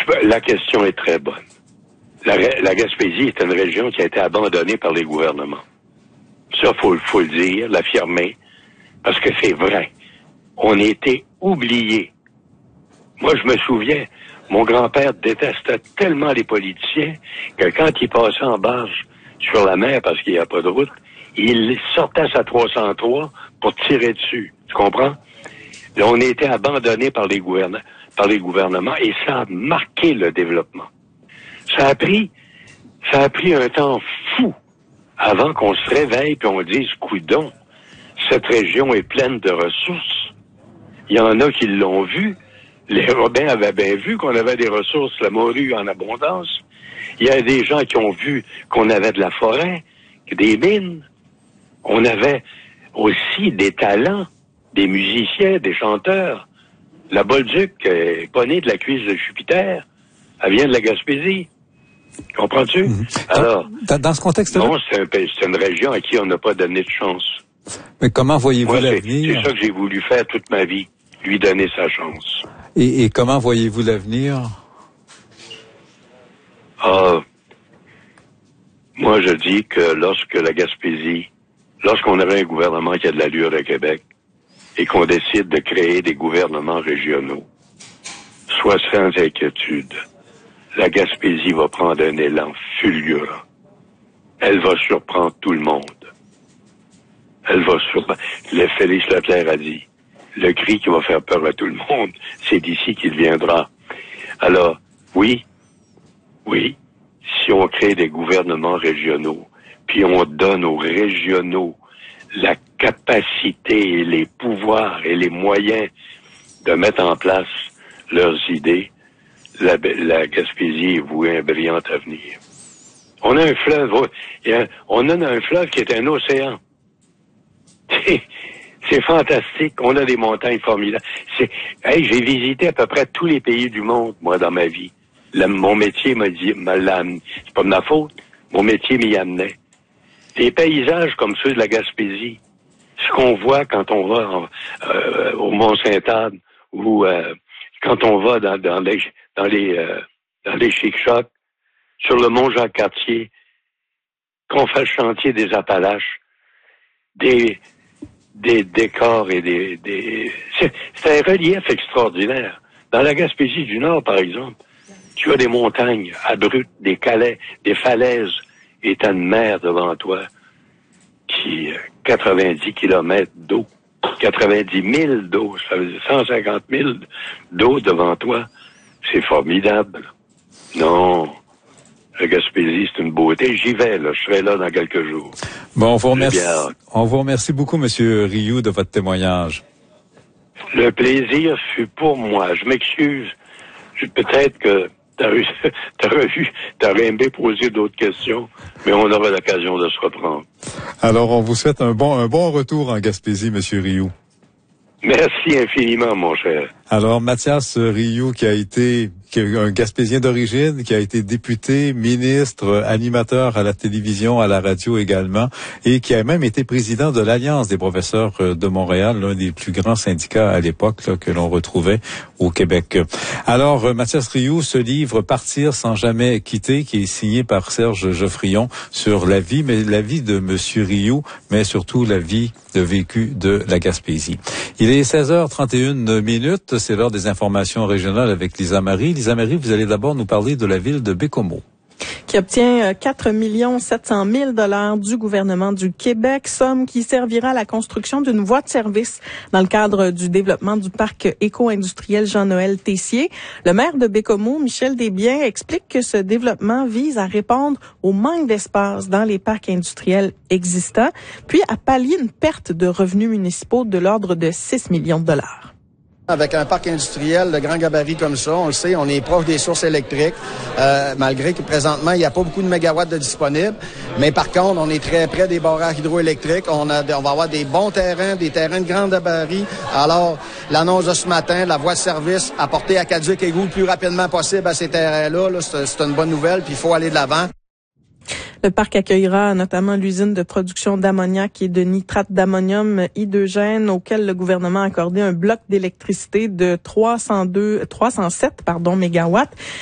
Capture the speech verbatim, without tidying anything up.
Je, la question est très bonne. La, la Gaspésie est une région qui a été abandonnée par les gouvernements. Ça, faut, faut le dire, l'affirmer, parce que c'est vrai. On a été oubliés. Moi, je me souviens, mon grand-père détestait tellement les politiciens que quand il passait en barge sur la mer parce qu'il n'y a pas de route, il sortait sa trois cent trois pour tirer dessus. Tu comprends? Là, on a été abandonnés par les gouvernements, par les gouvernements et ça a marqué le développement. Ça a pris, ça a pris un temps fou avant qu'on se réveille et on dise, coudonc, cette région est pleine de ressources. Il y en a qui l'ont vu. Les Robins avaient bien vu qu'on avait des ressources, la morue en abondance. Il y a des gens qui ont vu qu'on avait de la forêt, des mines. On avait aussi des talents, des musiciens, des chanteurs. La Bolduc est pas née de la cuisse de Jupiter. Elle vient de la Gaspésie. Comprends-tu? Mmh. Alors, dans, dans ce contexte-là... Non, c'est, un, c'est une région à qui on n'a pas donné de chance. Mais comment voyez-vous Moi, l'avenir? C'est, c'est ça que j'ai voulu faire toute ma vie, lui donner sa chance. Et, et comment voyez-vous l'avenir? Ah, moi, je dis que lorsque la Gaspésie, lorsqu'on aurait un gouvernement qui a de l'allure à Québec et qu'on décide de créer des gouvernements régionaux, soit sans inquiétude, la Gaspésie va prendre un élan fulgurant. Elle va surprendre tout le monde. Elle va surprendre. Le Félix Leclerc a dit, le cri qui va faire peur à tout le monde, c'est d'ici qu'il viendra. Alors, oui, oui, si on crée des gouvernements régionaux, puis on donne aux régionaux la capacité et les pouvoirs et les moyens de mettre en place leurs idées, la, la Gaspésie est vouée à un brillant avenir. On a un fleuve, on a un fleuve qui est un océan. C'est, c'est fantastique. On a des montagnes formidables. C'est, hey, j'ai visité à peu près tous les pays du monde, moi, dans ma vie. Le, mon métier m'a dit, m'a l'amené. C'est pas de ma faute. Mon métier m'y amenait. Des paysages comme ceux de la Gaspésie, ce qu'on voit quand on va en, euh, au Mont-Sainte-Anne ou euh, quand on va dans, dans les dans les euh, dans les Chic-Chocs, sur le Mont Jacques-Cartier, qu'on fait le chantier des Appalaches, des des décors et des, des... C'est, c'est un relief extraordinaire. Dans la Gaspésie du Nord, par exemple, tu as des montagnes abruptes, des calais, des falaises, et t'as une mer devant toi qui quatre-vingt-dix kilomètres d'eau, quatre-vingt-dix mille d'eau, ça veut dire cent cinquante mille d'eau devant toi. C'est formidable. Non, la Gaspésie, c'est une beauté. J'y vais, là. Je serai là dans quelques jours. Bon, on vous remercie, on vous remercie beaucoup, Monsieur Rioux, de votre témoignage. Le plaisir fut pour moi. Je m'excuse. Je, peut-être que t'aurais, t'aurais vu, t'aurais aimé poser d'autres questions, mais on aura l'occasion de se reprendre. Alors, on vous souhaite un bon, un bon retour en Gaspésie, Monsieur Rioux. Merci infiniment, mon cher. Alors, Mathias Rioux, qui a été qui est un Gaspésien d'origine, qui a été député, ministre, animateur à la télévision, à la radio également, et qui a même été président de l'Alliance des professeurs de Montréal, l'un des plus grands syndicats à l'époque là, que l'on retrouvait au Québec. Alors, Mathias Rioux, ce livre « Partir sans jamais quitter », qui est signé par Serge Geoffrion sur la vie, mais la vie de Monsieur Rioux, mais surtout la vie de vécu de la Gaspésie. Il est seize heures trente et une minutes, c'est l'heure des informations régionales avec Lisa Marie. Lisa Marie, vous allez d'abord nous parler de la ville de Bécomo, qui obtient quatre millions sept cent mille dollars du gouvernement du Québec, somme qui servira à la construction d'une voie de service dans le cadre du développement du parc éco-industriel Jean-Noël Tessier. Le maire de Bécomo, Michel Desbiens, explique que ce développement vise à répondre au manque d'espace dans les parcs industriels existants, puis à pallier une perte de revenus municipaux de l'ordre de six millions de dollars. Avec un parc industriel de grand gabarit comme ça, on le sait, on est proche des sources électriques, euh, malgré que présentement, il n'y a pas beaucoup de mégawatts de disponibles. Mais par contre, on est très près des barrages hydroélectriques. On, a, on va avoir des bons terrains, des terrains de grand gabarit. Alors, l'annonce de ce matin, la voie de service apportée à Caduc-Égout le plus rapidement possible à ces terrains-là, là, c'est, c'est une bonne nouvelle, puis il faut aller de l'avant. Le parc accueillera notamment l'usine de production d'ammoniac et de nitrate d'ammonium hydrogène auquel le gouvernement a accordé un bloc d'électricité de trois cent deux, trois cent sept, pardon, mégawatts.